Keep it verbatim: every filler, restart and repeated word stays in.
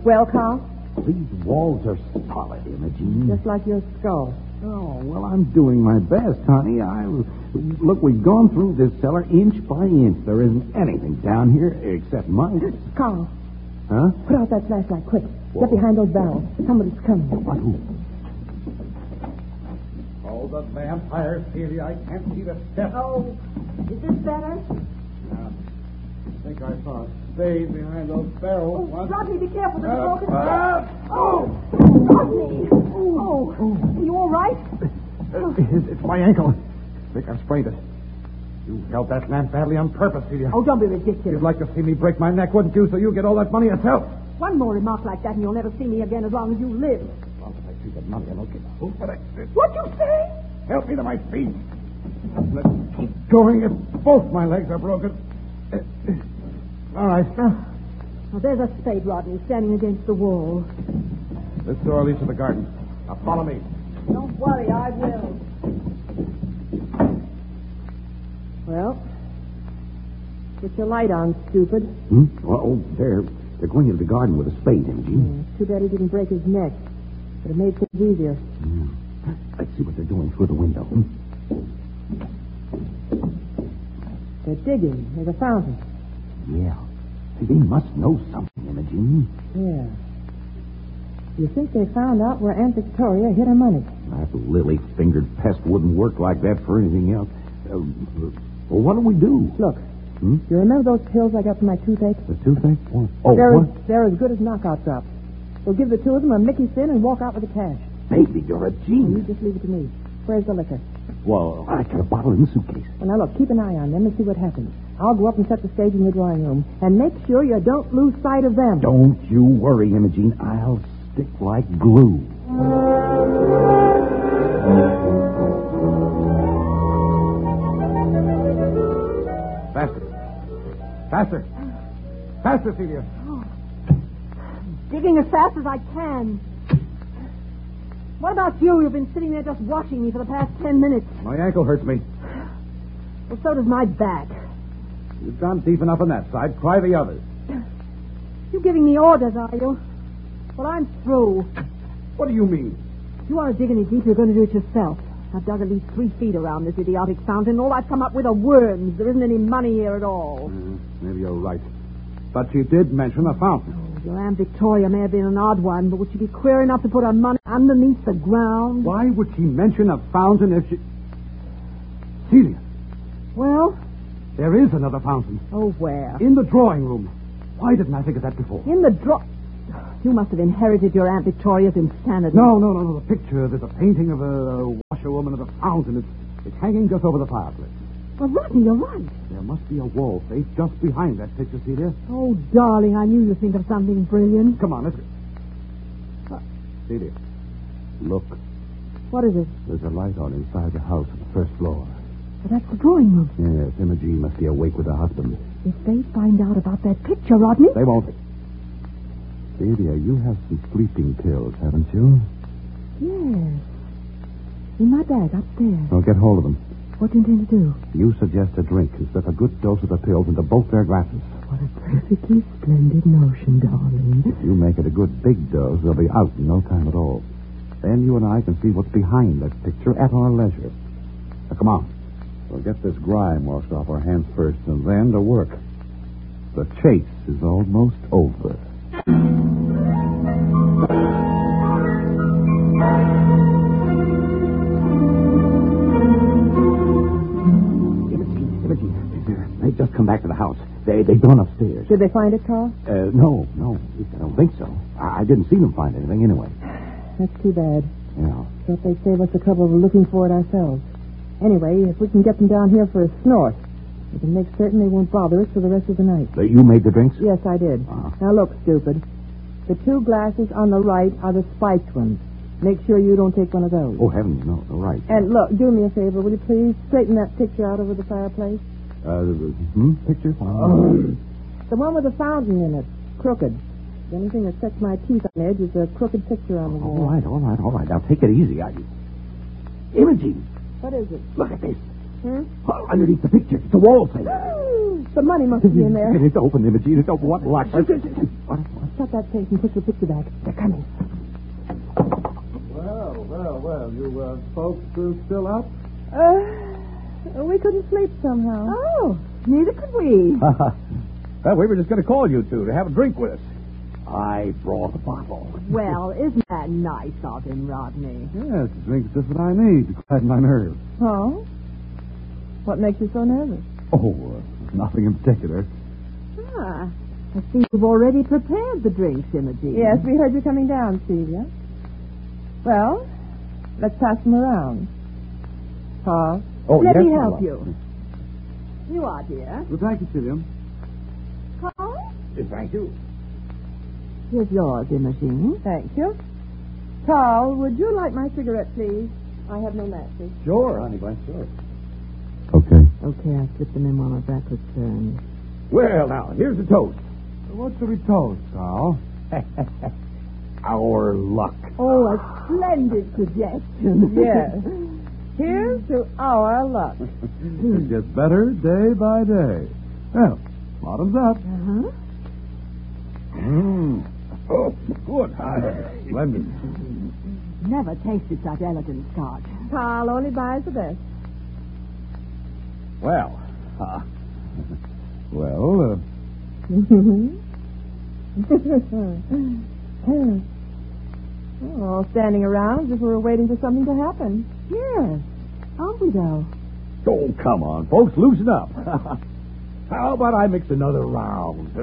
Well, Carl? These walls are solid, Imogene. Just like your skull. Oh, well, I'm doing my best, honey. I Look, we've gone through this cellar inch by inch. There isn't anything down here except mice. Carl. Huh? Put out that flashlight, quick. Get behind those barrels. Somebody's coming. What? Who? Oh, the vampire, Celia. I can't see the step. Oh, is this better? Uh, I think I saw a spade behind those barrels. Oh, once. Rodney, be careful. There's a Uh, broken... uh, oh, Rodney. Oh, are you all right? Uh, it's, it's my ankle. I think I've sprained it. You held that lamp badly on purpose, Celia. Oh, don't be ridiculous. You'd like to see me break my neck, wouldn't you, so you get all that money yourself? One more remark like that and you'll never see me again as long as you live. As long as I see the money, I don't give a hoot what I did. What you say? Help me to my feet. Let's keep going if both my legs are broken. Uh, uh, all right. Oh, well, there's a spade, Rodney, standing against the wall. This door leads to the garden. Now follow me. Don't worry, I will. Well, get your light on, stupid. Hmm? Well, oh, they're, they're going into the garden with a spade, Imogene. Yeah, too bad he didn't break his neck. But it made things easier. Yeah. Let's see what they're doing through the window. Hmm? They're digging. There's a fountain. Yeah. See, they must know something, Imogene. Yeah. You think they found out where Aunt Victoria hid her money? That lily-fingered pest wouldn't work like that for anything else. Uh, well, what do we do? Look, Hmm? you remember those pills I got for my toothache? The toothache? What? Oh, they're, what? As, they're as good as knockout drops. We'll give the two of them a Mickey sin and walk out with the cash. Baby, you're a You genius. just leave it to me. Where's the liquor? Well, I got a bottle in the suitcase. Well, now, look, keep an eye on them and see what happens. I'll go up and set the stage in the drawing room. And make sure you don't lose sight of them. Don't you worry, Imogene. I'll stick like glue. Faster. Faster. Faster, Celia. Digging as fast as I can. What about you? You've been sitting there just watching me for the past ten minutes. My ankle hurts me. Well, so does my back. You've gone deep enough on that side. Try the others. You giving me orders, are you? Well, I'm through. What do you mean? If you want to dig any deep, you're going to do it yourself. I've dug at least three feet around this idiotic fountain. All I've come up with are worms. There isn't any money here at all. Mm, maybe you're right. But she did mention a fountain. Oh, your Aunt Victoria may have been an odd one, but would she be queer enough to put her money underneath the ground? Why would she mention a fountain if she... Celia, Well? there is another fountain. Oh, where? In the drawing room. Why didn't I think of that before? In the draw... You must have inherited your Aunt Victoria's insanity. No, no, no, no. The picture, there's a painting of a, a washerwoman at a fountain. It's, it's hanging just over the fireplace. Well, Rodney, you're right. There must be a wall face just behind that picture, Celia. Oh, darling, I knew you'd think of something brilliant. Come on, let's go. Uh, Celia. Look, What is it? there's a light on inside the house on the first floor. Well, that's the drawing room. Yes, Imogene must be awake with her husband. If they find out about that picture, Rodney... They won't. Celia, you have some sleeping pills, haven't you? Yes. In my bag upstairs. Well, get hold of them. What do you intend to do? You suggest a drink and slip a good dose of the pills into both their glasses. What a perfectly splendid notion, darling. If you make it a good big dose, they'll be out in no time at all. Then you and I can see what's behind that picture at our leisure. Now, come on. We'll get this grime washed off our hands first, and then to work. The chase is almost over. Imogene, Imogene, they've just come back to the house. They, they've gone upstairs. Did they find it, Carl? Uh, no, no, at least I don't think so. I, I didn't see them find anything anyway. That's too bad. Yeah. Thought they'd save us the trouble of looking for it ourselves. Anyway, if we can get them down here for a snort, we can make certain they won't bother us for the rest of the night. Uh, you made the drinks? Yes, I did. Uh-huh. Now, look, stupid. The two glasses on the right are the spiked ones. Make sure you don't take one of those. Oh, heavens, no, all right. And look, do me a favor, will you please straighten that picture out over the fireplace? Uh, the, hmm? Picture? Oh. The one with the fountain in it. Crooked. The only thing that sets my teeth on edge is a crooked picture on the wall. All right, all right, all right. Now, take it easy. I... Imogene, What is it? look at this. Hmm? Oh, underneath the picture. It's a wall thing. The money must be in there. It's open, Imogene. It's open. What luck? What? Shut that safe and put your picture back. They're coming. Well, well, well. You uh, folks uh, still up? Uh, we couldn't sleep somehow. Oh, neither could we. Well, we were just going to call you two to have a drink with us. I brought a bottle. Well, isn't that nice of him, Rodney? Yes, the drink's just what I need to quiet my nerves. Oh? What makes you so nervous? Oh, uh, nothing in particular. Ah, I see you've already prepared the drinks, Imogene. Yes, we heard you coming down, Celia. Well, let's pass them around. Paul? Oh, Let yes, me my help love. you. You are, dear. Well, thank you, Celia. Carl? Yes, thank you. Here's yours, Imogene. Thank you. Carl, would you light my cigarette, please? I have no matches. Sure, honey bun, sure. Okay. Okay, I'll slip them in while my back was turned. Well, now, here's the toast. What should we toast, Carl? Our luck. Oh, a splendid suggestion. Yes. Here's to our luck. It gets better day by day. Well, bottoms up. Uh-huh. Mmm. Oh, good. Uh, splendid. Never tasted such elegant scotch. Carl only buys the best. Well, uh, Well, uh, oh, standing around as if we were waiting for something to happen. Yes. Aren't we, though? oh, come on, folks, loosen up. How about I mix another round?